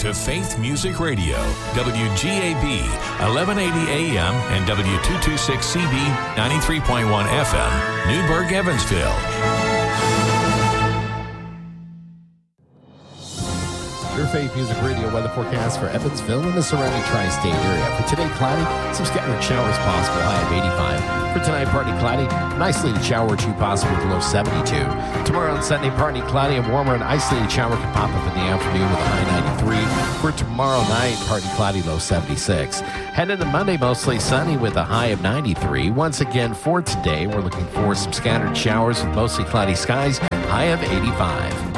to Faith Music Radio, WGAB, 1180 AM and W226CB, 93.1 FM, Newburgh, Evansville. Your Faith Music Radio weather forecast for Evansville and the surrounding tri-state area. For today, cloudy, some scattered showers possible, high of 85. For tonight, partly cloudy, an isolated shower or two possible, below 72. Tomorrow and Sunday, partly cloudy and warmer, an isolated shower can pop up in the afternoon with a high 93. For tomorrow night, partly cloudy, low 76. Heading to Monday, mostly sunny with a high of 93. Once again, for today, we're looking for some scattered showers with mostly cloudy skies, high of 85.